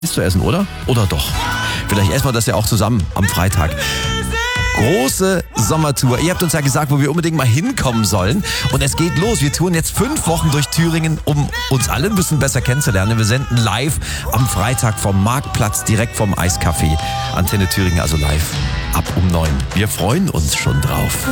Ist zu essen, oder? Oder doch? Vielleicht essen wir das ja auch zusammen am Freitag. Große Sommertour. Ihr habt uns ja gesagt, wo wir unbedingt mal hinkommen sollen. Und es geht los. Wir touren jetzt 5 Wochen durch Thüringen, um uns alle ein bisschen besser kennenzulernen. Wir senden live am Freitag vom Marktplatz, direkt vom Eiscafé. Antenne Thüringen, also live ab um 9. Wir freuen uns schon drauf.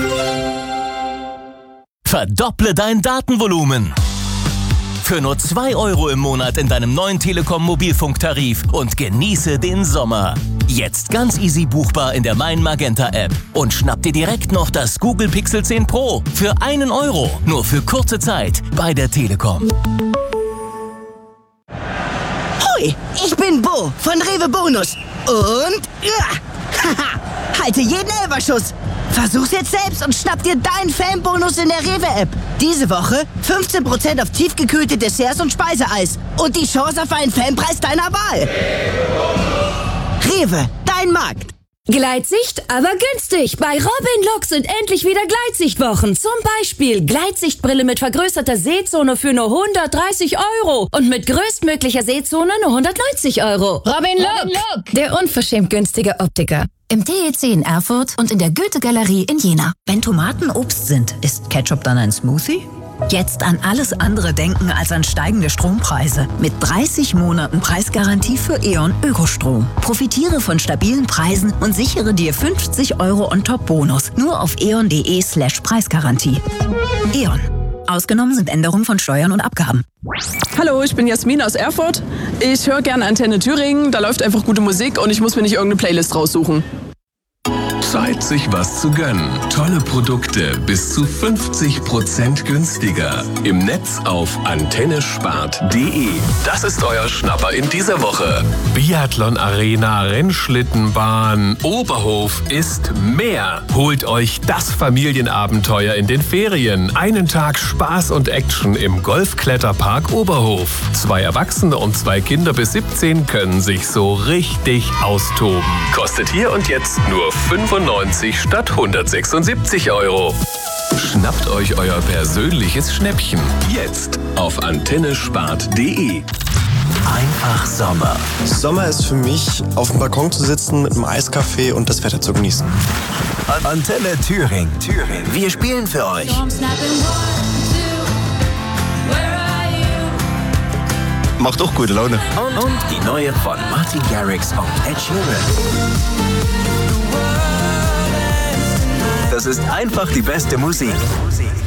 Verdopple dein Datenvolumen. Für nur 2 € im Monat in deinem neuen Telekom Mobilfunktarif und genieße den Sommer. Jetzt ganz easy buchbar in der Mein Magenta App und schnapp dir direkt noch das Google Pixel 10 Pro für 1 €, nur für kurze Zeit bei der Telekom. Hoi, ich bin Bo von Rewe Bonus und halte jeden Elferschuss. Versuch's jetzt selbst und schnapp dir deinen Fanbonus in der Rewe-App. Diese Woche 15% auf tiefgekühlte Desserts und Speiseeis und die Chance auf einen Fanpreis deiner Wahl. Rewe, dein Markt. Gleitsicht, aber günstig. Bei Robin Look sind endlich wieder Gleitsichtwochen. Zum Beispiel Gleitsichtbrille mit vergrößerter Sehzone für nur 130 € und mit größtmöglicher Sehzone nur 190 €. Robin Look, Der unverschämt günstige Optiker. im TEC in Erfurt und in der Goethe-Galerie in Jena. Wenn Tomaten Obst sind, ist Ketchup dann ein Smoothie? Jetzt an alles andere denken als an steigende Strompreise. Mit 30 Monaten Preisgarantie für E.ON Ökostrom. Profitiere von stabilen Preisen und sichere dir 50 € on top Bonus. Nur auf eon.de/Preisgarantie. E.ON. Ausgenommen sind Änderungen von Steuern und Abgaben. Hallo, ich bin Jasmin aus Erfurt. Ich höre gerne Antenne Thüringen. Da läuft einfach gute Musik und ich muss mir nicht irgendeine Playlist raussuchen. Zeit, sich was zu gönnen. Tolle Produkte bis zu 50% günstiger. Im Netz auf antennespart.de. Das ist euer Schnapper in dieser Woche. Biathlon Arena, Rennschlittenbahn, Oberhof ist mehr. Holt euch das Familienabenteuer in den Ferien. Einen Tag Spaß und Action im Golfkletterpark Oberhof. 2 Erwachsene und 2 Kinder bis 17 können sich so richtig austoben. Kostet hier und jetzt nur 95 statt 176 €. Schnappt euch euer persönliches Schnäppchen. Jetzt auf antennespart.de. Einfach Sommer. Sommer ist für mich, auf dem Balkon zu sitzen mit einem Eiskaffee und das Wetter zu genießen. Antenne Thüringen. Wir spielen für euch. Macht auch gute Laune. Und die neue von Martin Garrix und Ed Sheeran. Das ist einfach die beste Musik.